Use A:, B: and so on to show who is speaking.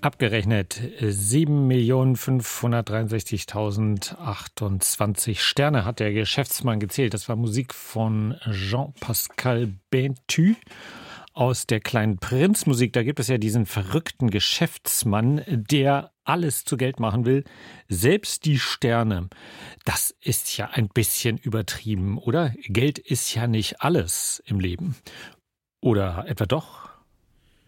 A: Abgerechnet 7.563.028 Sterne hat der Geschäftsmann gezählt. Das war Musik von Jean-Pascal Bentu aus der Kleinen Prinz-Musik. Da gibt es ja diesen verrückten Geschäftsmann, der alles zu Geld machen will. Selbst die Sterne. Das ist ja ein bisschen übertrieben, oder? Geld ist ja nicht alles im Leben. Oder etwa doch?